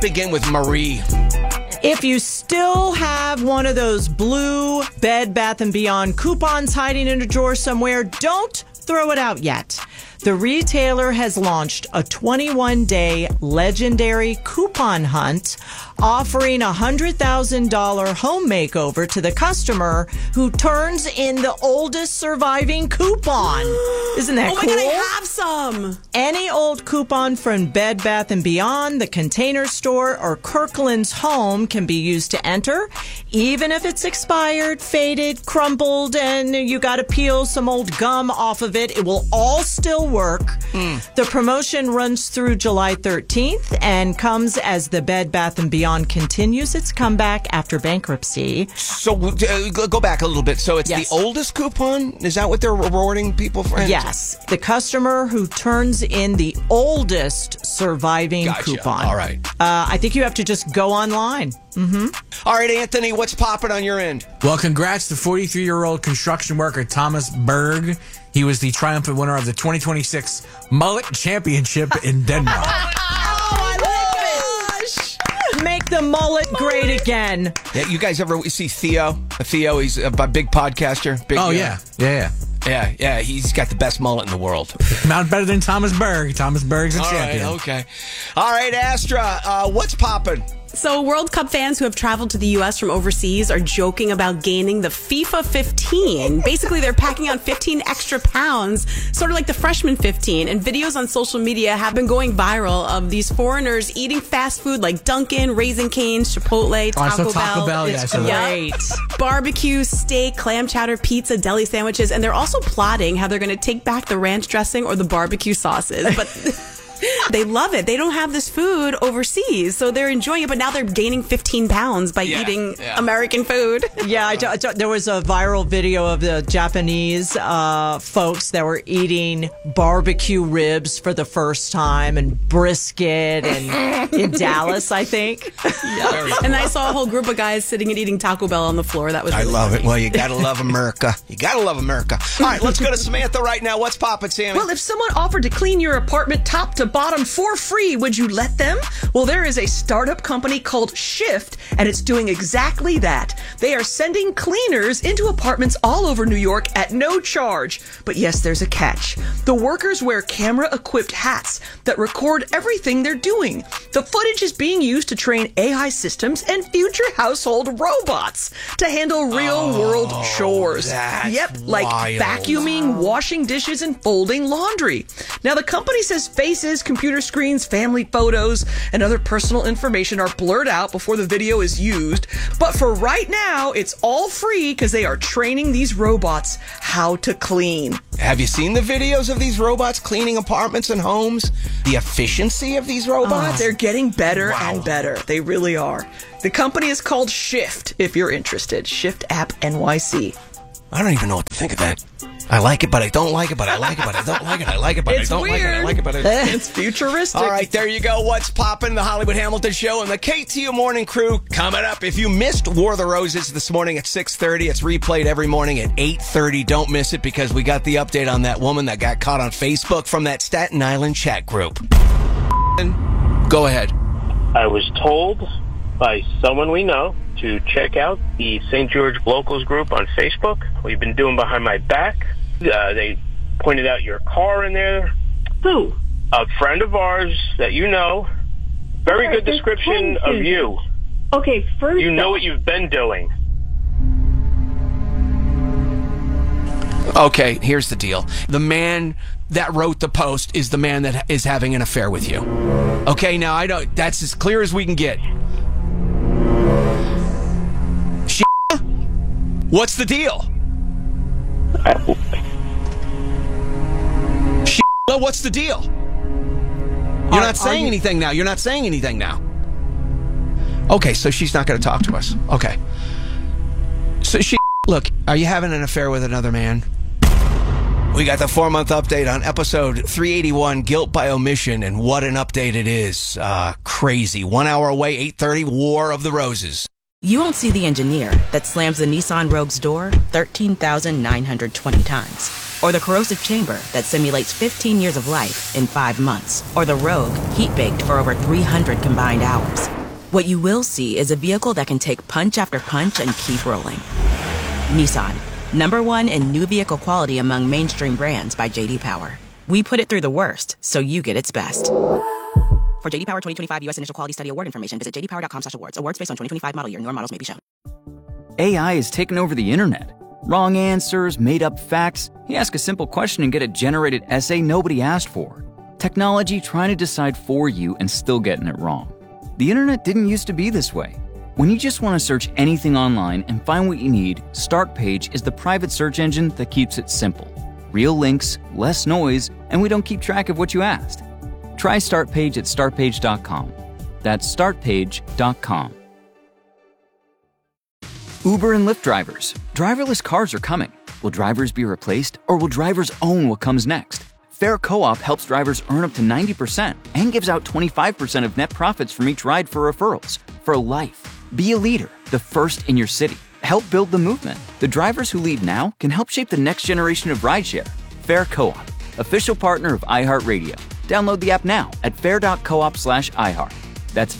begin with Marie. If you still have one of those blue Bed Bath & Beyond coupons hiding in a drawer somewhere, don't throw it out yet. The retailer has launched a 21-day legendary coupon hunt offering a $100,000 home makeover to the customer who turns in the oldest surviving coupon. Isn't that cool? Oh my God, I have some. Any old coupon from Bed Bath & Beyond, the Container Store, or Kirkland's Home can be used to enter, even if it's expired, faded, crumpled, and you got to peel some old gum off of it. It will all still work. The promotion runs through July 13th and comes as the Bed Bath & Beyond continues its comeback after bankruptcy. So go back a little bit. So it's the oldest coupon? Is that what they're rewarding people for? Yes. The customer who turns in the oldest surviving coupon. All right. I think you have to just go online. All right, Anthony, what's popping on your end? Well, congrats to 43-year-old construction worker Thomas Berg. He was the triumphant winner of the 2026 Mullet Championship in Denmark. Make the mullet great again. Yeah, you guys ever see Theo? Theo, he's a big podcaster. Big, Yeah, he's got the best mullet in the world. Not better than Thomas Berg. Thomas Berg's a champion. Right, okay. All right, Astra, what's popping? So World Cup fans who have traveled to the U.S. from overseas are joking about gaining the FIFA 15. Basically, they're packing on 15 extra pounds, sort of like the freshman 15. And videos on social media have been going viral of these foreigners eating fast food like Dunkin', Raising Cane's, Chipotle, Taco Bell. It's great. Barbecue, steak, clam chowder, pizza, deli sandwiches. And they're also plotting how they're going to take back the ranch dressing or the barbecue sauces. But they love it. They don't have this food overseas, so they're enjoying it. But now they're gaining 15 pounds by eating American food. Yeah, there was a viral video of the Japanese folks that were eating barbecue ribs for the first time and brisket and in Dallas, I think. And I saw a whole group of guys sitting and eating Taco Bell on the floor. That was really love funny. it. Well, you gotta love America. You gotta love America. All right, let's go to Samantha right now. What's poppin', Sammy? Well, if someone offered to clean your apartment top to bottom for free, would you let them? Well, there is a startup company called Shift, and it's doing exactly that. They are sending cleaners into apartments all over New York at no charge. But yes, there's a catch. The workers wear camera-equipped hats that record everything they're doing. The footage is being used to train AI systems and future household robots to handle real-world chores. Like wild. Vacuuming, washing dishes, and folding laundry. Now, the company says faces, computer screens, family photos, and other personal information are blurred out before the video is used. But for right now, it's all free because they are training these robots how to clean. Have you seen the videos of these robots cleaning apartments and homes? The efficiency of these robots? They're getting better and better. They really are. The company is called Shift, if you're interested. Shift App NYC. I don't even know what to think of that. I like it, but I don't like it, but I like it, but I don't like it. I like it, but I don't like it. I like it, but it's futuristic. All right, there you go. What's poppin'? The Hollywood Hamilton Show and the KTU Morning Crew coming up. If you missed War of the Roses this morning at 6:30, it's replayed every morning at 8:30. Don't miss it because we got the update on that woman that got caught on Facebook from that Staten Island chat group. Go ahead. I was told by someone we know to check out the St. George Locals group on Facebook. We've been doing behind my back. They pointed out your car in there. Who? A friend of ours that you know. Very good description of you. Okay, first you know what you've been doing. Okay, here's the deal. The man that wrote the post is the man that is having an affair with you. Okay, now I don't. That's as clear as we can get. What's the deal? What's the deal? You're not saying anything now. You're not saying anything now. Okay, so she's not going to talk to us. Okay. So look, are you having an affair with another man? We got the 4-month update on episode 381, Guilt by Omission, and what an update it is. Crazy. 1 hour away, 8:30, War of the Roses. You won't see the engineer that slams the Nissan Rogue's door 13,920 times. or the corrosive chamber that simulates 15 years of life in 5 months, or the Rogue, heat-baked for over 300 combined hours. What you will see is a vehicle that can take punch after punch and keep rolling. Nissan, #1 in new vehicle quality among mainstream brands by J.D. Power. We put it through the worst, so you get its best. For J.D. Power 2025 U.S. Initial Quality Study Award information, visit jdpower.com/awards. Awards based on 2025 model year. Newer models may be shown. AI has taken over the internet. Wrong answers, made-up facts. You ask a simple question and get a generated essay nobody asked for. Technology trying to decide for you and still getting it wrong. The internet didn't used to be this way. When you just want to search anything online and find what you need, Startpage is the private search engine that keeps it simple. Real links, less noise, and we don't keep track of what you asked. Try Startpage at startpage.com. That's startpage.com. Uber and Lyft drivers. Driverless cars are coming. Will drivers be replaced, or will drivers own what comes next? Fair Co-op helps drivers earn up to 90% and gives out 25% of net profits from each ride for referrals. For life. Be a leader, the first in your city. Help build the movement. The drivers who lead now can help shape the next generation of rideshare. Fair Co-op, official partner of iHeartRadio. Download the app now at fair.coop/iHeart. That's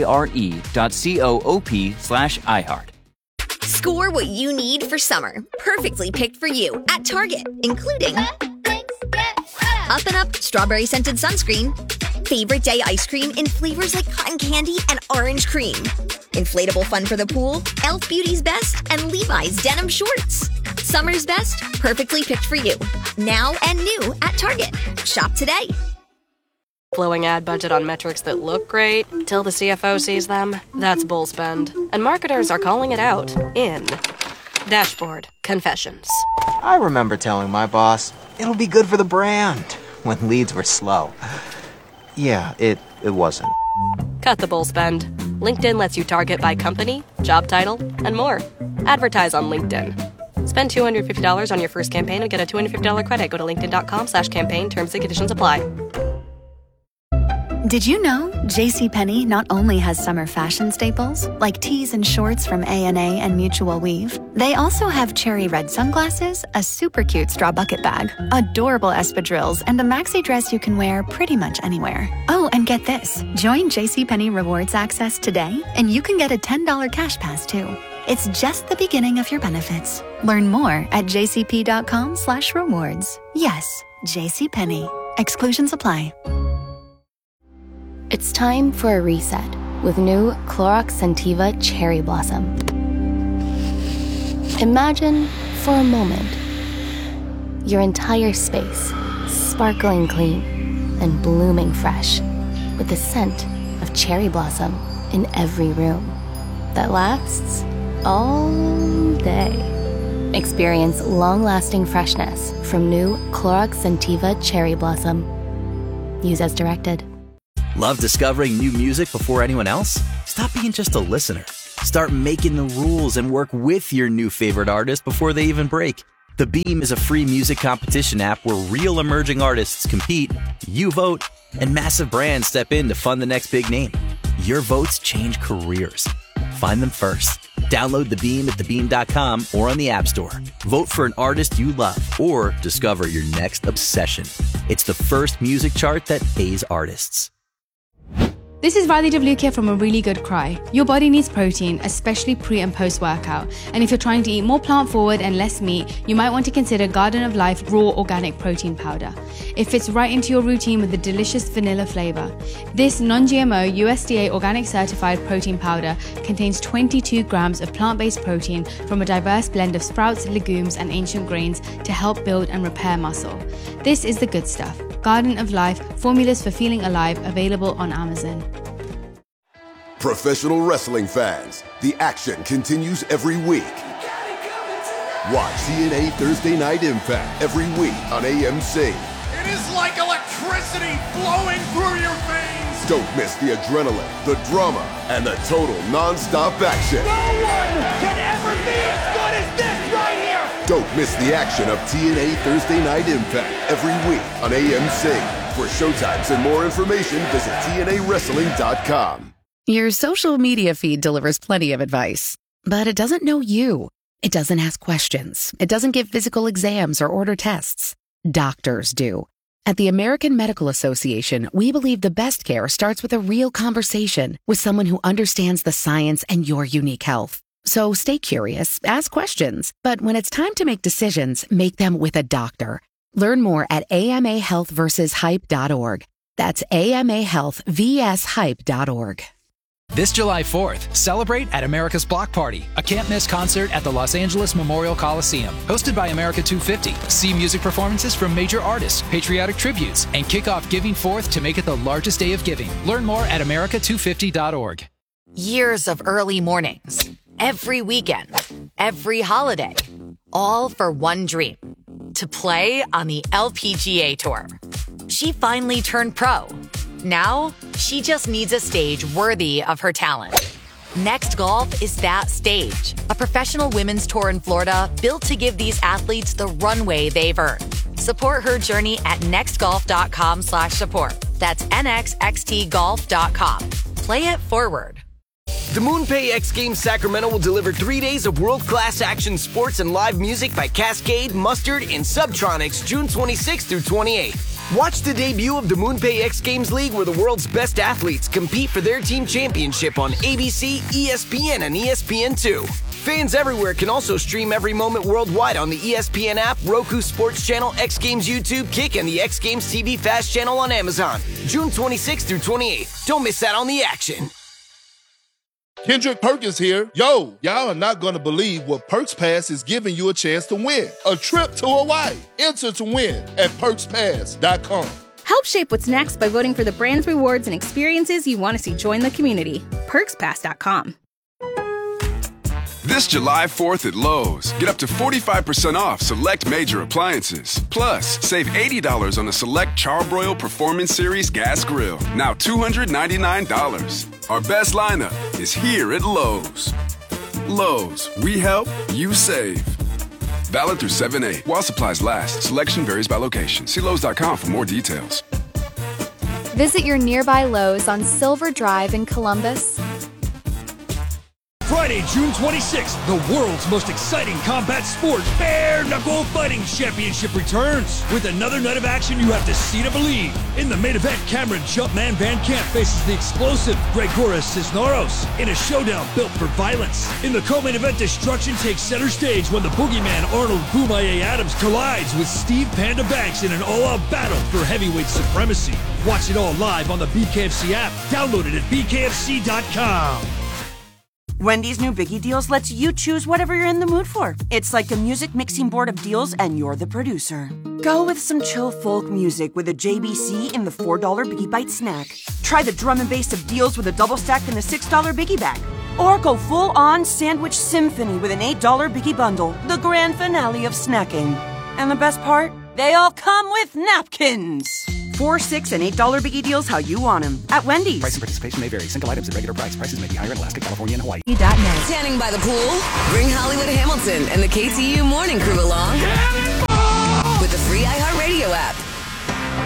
FARE.coop/iHeart. Score what you need for summer. Perfectly picked for you at Target, including Up and Up Strawberry Scented Sunscreen, Favorite Day Ice Cream in flavors like cotton candy and orange cream, Inflatable Fun for the Pool, Elf Beauty's Best, and Levi's Denim Shorts. Summer's best, perfectly picked for you. Now and new at Target. Shop today. Blowing ad budget on metrics that look great till the CFO sees them, that's bull spend. And marketers are calling it out in Dashboard Confessions. I remember telling my boss, it'll be good for the brand, when leads were slow. Yeah, it wasn't. Cut the bull spend. LinkedIn lets you target by company, job title, and more. Advertise on LinkedIn. Spend $250 on your first campaign and get a $250 credit. Go to linkedin.com/campaign. Terms and conditions apply. Did you know JCPenney not only has summer fashion staples, like tees and shorts from A&A and Mutual Weave, they also have cherry red sunglasses, a super cute straw bucket bag, adorable espadrilles, and a maxi dress you can wear pretty much anywhere. Oh, and get this. Join JCPenney Rewards Access today, and you can get a $10 cash pass, too. It's just the beginning of your benefits. Learn more at jcp.com/rewards. Yes, JCPenney. Exclusions apply. It's time for a reset with new Clorox Scentiva Cherry Blossom. Imagine, for a moment, your entire space sparkling clean and blooming fresh with the scent of cherry blossom in every room that lasts all day. Experience long-lasting freshness from new Clorox Scentiva Cherry Blossom. Use as directed. Love discovering new music before anyone else? Stop being just a listener. Start making the rules and work with your new favorite artist before they even break. The Beam is a free music competition app where real emerging artists compete, you vote, and massive brands step in to fund the next big name. Your votes change careers. Find them first. Download The Beam at thebeam.com or on the App Store. Vote for an artist you love or discover your next obsession. It's the first music chart that pays artists. This is Riley DeVlukia from A Really Good Cry. Your body needs protein, especially pre and post workout. And if you're trying to eat more plant forward and less meat, you might want to consider Garden of Life Raw Organic Protein Powder. It fits right into your routine with a delicious vanilla flavor. This non-GMO USDA organic certified protein powder contains 22 grams of plant-based protein from a diverse blend of sprouts, legumes, and ancient grains to help build and repair muscle. This is the good stuff. Garden of Life, formulas for feeling alive, available on Amazon. Professional wrestling fans, the action continues every week. Watch TNA Thursday Night Impact every week on AMC. It is like electricity flowing through your veins. Don't miss the adrenaline, the drama, and the total non-stop action. No one can ever be as good as this right here. Don't miss the action of TNA Thursday Night Impact every week on AMC. For showtimes and more information, visit TNAWrestling.com. Your social media feed delivers plenty of advice, but it doesn't know you. It doesn't ask questions. It doesn't give physical exams or order tests. Doctors do. At the American Medical Association, we believe the best care starts with a real conversation with someone who understands the science and your unique health. So stay curious, ask questions, but when it's time to make decisions, make them with a doctor. Learn more at amahealthversushype.org. That's amahealthvshype.org. This July 4th, celebrate at America's Block Party, a can't-miss concert at the Los Angeles Memorial Coliseum. Hosted by America 250. See music performances from major artists, patriotic tributes, and kick off Giving Forth to make it the largest day of giving. Learn more at america250.org. Years of early mornings, every weekend, every holiday, all for one dream, to play on the LPGA Tour. She finally turned pro. Now, she just needs a stage worthy of her talent. Next Golf is that stage. A professional women's tour in Florida built to give these athletes the runway they've earned. Support her journey at nextgolf.com/support. That's nxxtgolf.com. Play it forward. The MoonPay X Games Sacramento will deliver 3 days of world-class action sports and live music by Cascade, Mustard, and Subtronics June 26th through 28th. Watch the debut of the MoonPay X Games League where the world's best athletes compete for their team championship on ABC, ESPN, and ESPN2. Fans everywhere can also stream every moment worldwide on the ESPN app, Roku Sports Channel, X Games YouTube, Kick, and the X Games TV Fast Channel on Amazon. June 26th through 28th. Don't miss out on the action. Kendrick Perkins here. Yo, y'all are not going to believe what Perks Pass is giving you a chance to win. A trip to Hawaii. Enter to win at perkspass.com. Help shape what's next by voting for the brands, rewards, and experiences you want to see join the community. perkspass.com. This July 4th at Lowe's, get up to 45% off select major appliances. Plus, save $80 on a select Charbroil Performance Series gas grill. Now $299. Our best lineup is here at Lowe's. Lowe's, we help, you save. Valid through 7/8. While supplies last, selection varies by location. See Lowe's.com for more details. Visit your nearby Lowe's on Silver Drive in Columbus. Friday, June 26th, the world's most exciting combat sport, Bare Knuckle Fighting Championship returns. With another night of action you have to see to believe. In the main event, Cameron Jumpman Van Camp faces the explosive Gregoras Cisneros in a showdown built for violence. In the co-main event, destruction takes center stage when the boogeyman Arnold Boomaye Adams collides with Steve Panda Banks in an all-out battle for heavyweight supremacy. Watch it all live on the BKFC app. Download it at bkfc.com. Wendy's new Biggie Deals lets you choose whatever you're in the mood for. It's like a music mixing board of deals, and you're the producer. Go with some chill folk music with a JBC in the $4 Biggie Bite snack. Try the drum and bass of deals with a double stack in the $6 Biggie Bag. Or go full-on sandwich symphony with an $8 Biggie Bundle, the grand finale of snacking. And the best part? They all come with napkins. $4, $6, and $8 Biggie Deals how you want them. At Wendy's. Price and participation may vary. Single items at regular price. Prices may be higher in Alaska, California, and Hawaii. Standing by the pool? Bring Hollywood Hamilton and the KTU Morning Crew along with the free iHeartRadio app.